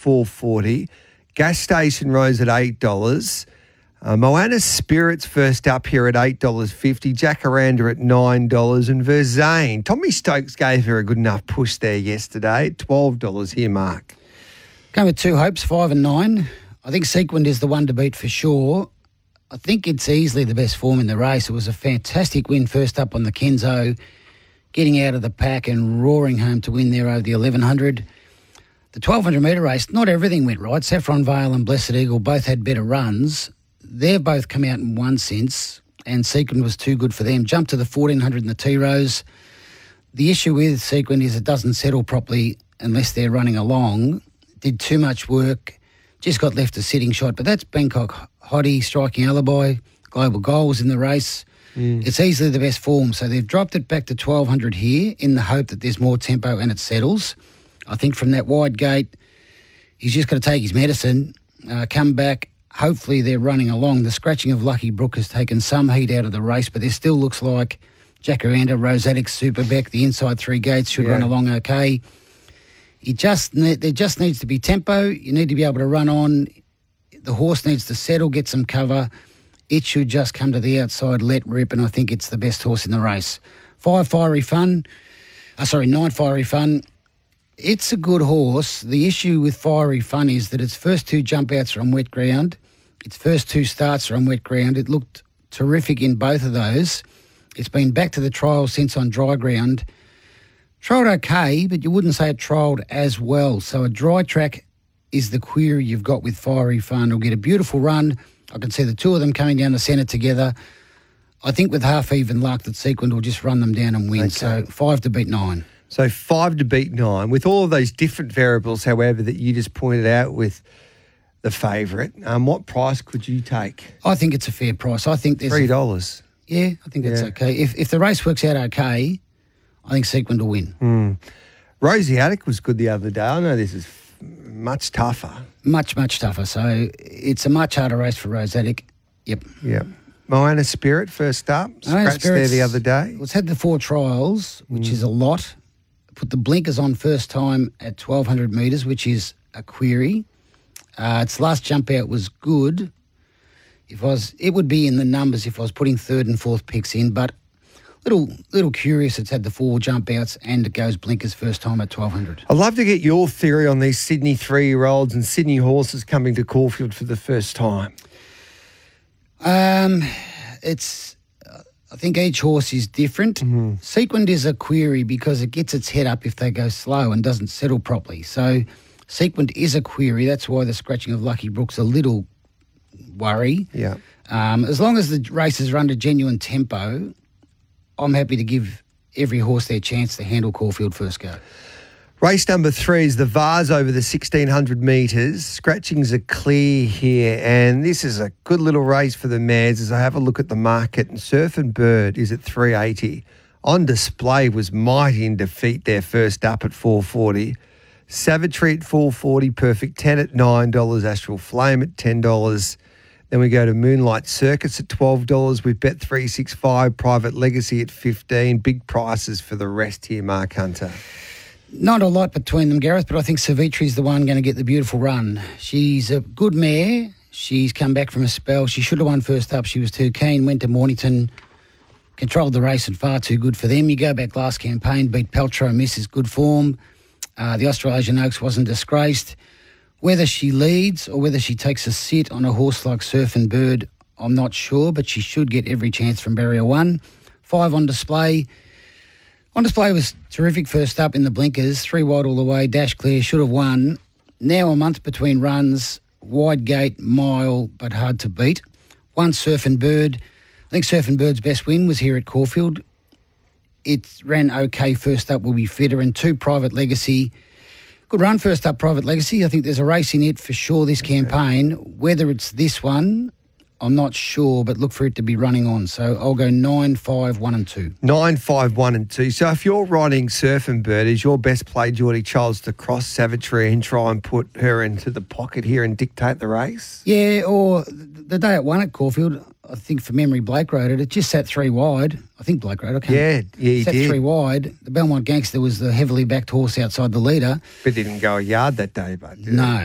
$4.40. Gas Station Rose at $8. Moana Spirits first up here at $8.50. Jacaranda at $9. And Verzane. Tommy Stokes gave her a good enough push there yesterday at $12 here, Mark. Going with two hopes, 5 and 9. I think Sequent is the one to beat for sure. I think it's easily the best form in the race. It was a fantastic win first up on the Kenzo, getting out of the pack and roaring home to win there over the 1100. The 1200-metre race, not everything went right. Saffron Vale and Blessed Eagle both had better runs. They've both come out in one sense, and Sequent was too good for them. Jumped to the 1400 in the T-Rose. The issue with Sequent is it doesn't settle properly unless they're running along. Did too much work, just got left a sitting shot. But that's Bangkok Hottie, Striking Alibi, Global Goals in the race. It's easily the best form. So they've dropped it back to 1200 here in the hope that there's more tempo and it settles. I think from that wide gate, he's just got to take his medicine, come back. Hopefully they're running along. The scratching of Lucky Brook has taken some heat out of the race, but there still looks like Jacaranda, Rosetic, Superbeck, the inside three gates should run along okay. There just needs to be tempo. You need to be able to run on. The horse needs to settle, get some cover. It should just come to the outside, let rip, and I think it's the best horse in the race. 9 Fiery Fun. It's a good horse. The issue with Fiery Fun is that its first two jump outs are on wet ground. Its first two starts are on wet ground. It looked terrific in both of those. It's been back to the trial since on dry ground. Trialled okay, but you wouldn't say it trialled as well. So a dry track is the query you've got with Fiery Fun. It'll get a beautiful run. I can see the two of them coming down the centre together. I think with half even luck that Sequent will just run them down and win. Okay. So 5 to beat 9. So 5 to beat 9. With all of those different variables, however, that you just pointed out with the favourite, what price could you take? I think it's a fair price. I think there's $3. Yeah, I think that's okay. If the race works out okay, I think Sequent will win. Roseatic was good the other day. I know this is much tougher. Much tougher. So it's a much harder race for Roseatic. Yep. Moana Spirit first up. Scratched there the other day. It's had the 4 trials, which is a lot. Put the blinkers on first time at 1,200 metres, which is a query. Its last jump out was good. It would be in the numbers if I was putting third and fourth picks in, but little curious it's had the 4 jump outs and it goes blinkers first time at 1,200. I'd love to get your theory on these Sydney 3-year-olds and Sydney horses coming to Caulfield for the first time. I think each horse is different. Sequent is a query because it gets its head up if they go slow and doesn't settle properly. So Sequent is a query. That's why the scratching of Lucky Brook's a little worry. Yeah. As long as the races are under genuine tempo, I'm happy to give every horse their chance to handle Caulfield first go. Race number 3 is the Vase over the 1,600 metres. Scratchings are clear here, and this is a good little race for the mares as I have a look at the market. And Surf and Bird is at $3.80. On Display was mighty in defeat there first up at $4.40. Savagery at $4.40, Perfect 10 at $9, Astral Flame at $10. Then we go to Moonlight Circus at $12. We've bet $3.65, Private Legacy at $15. Big prices for the rest here, Mark Hunter. Not a lot between them, Gareth, but I think Savitri is the one going to get the beautiful run. She's a good mare. She's come back from a spell. She should have won first up. She was too keen, went to Mornington, controlled the race and far too good for them. You go back last campaign, beat Peltro, misses good form. The Australasian Oaks wasn't disgraced. Whether she leads or whether she takes a sit on a horse like Surf and Bird, I'm not sure, but she should get every chance from barrier 1. 5 On Display. On Display was terrific first up in the blinkers, 3 wide all the way, dash clear, should have won. Now a month between runs, wide gate, mile, but hard to beat. 1 Surf and Bird. I think Surf and Bird's best win was here at Caulfield. It ran okay first up, will be fitter. And 2 Private Legacy. Good run first up, Private Legacy. I think there's a race in it for sure this campaign. Whether it's this one, I'm not sure, but look for it to be running on. So I'll go 9, 5, 1 and 2. 9, 5, 1 and 2. So if you're riding Surf and Bird, is your best play Geordie Childs to cross Savagery and try and put her into the pocket here and dictate the race? Yeah, or the day it won at Caulfield, I think for memory Blake rode it. It just sat 3 wide. I think Blake rode it. Yeah, he sat did. 3 wide. The Belmont Gangster was the heavily backed horse outside the leader. But didn't go a yard that day, but no.